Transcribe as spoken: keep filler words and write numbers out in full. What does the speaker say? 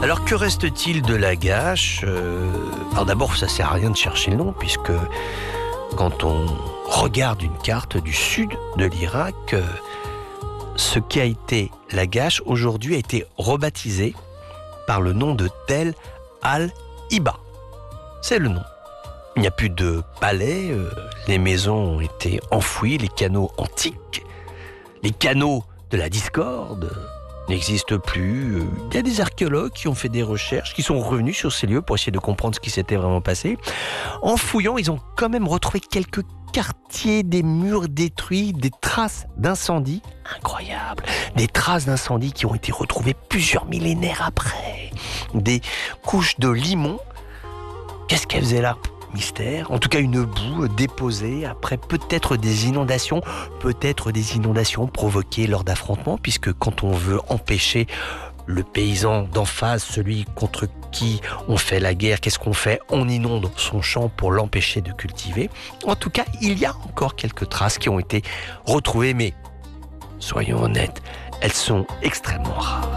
Alors que reste-t-il de Lagash? euh, Alors d'abord, ça sert à rien de chercher le nom, puisque quand on regarde une carte du sud de l'Irak, euh, ce qui a été Lagash aujourd'hui a été rebaptisé par le nom de Tel al-Hiba. C'est le nom. Il n'y a plus de palais, euh, les maisons ont été enfouies, les canaux antiques, les canaux de la discorde n'existent plus. Il y a des archéologues qui ont fait des recherches, qui sont revenus sur ces lieux pour essayer de comprendre ce qui s'était vraiment passé. En fouillant, ils ont quand même retrouvé quelques quartiers, des murs détruits, des traces d'incendie. Incroyable. Des traces d'incendie qui ont été retrouvées plusieurs millénaires après. Des couches de limon. Qu'est-ce qu'elles faisaient là ? Mystère. En tout cas, une boue déposée après peut-être des inondations, peut-être des inondations provoquées lors d'affrontements, puisque quand on veut empêcher le paysan d'en face, celui contre qui on fait la guerre, qu'est-ce qu'on fait? On inonde son champ pour l'empêcher de cultiver. En tout cas, il y a encore quelques traces qui ont été retrouvées, mais soyons honnêtes, elles sont extrêmement rares.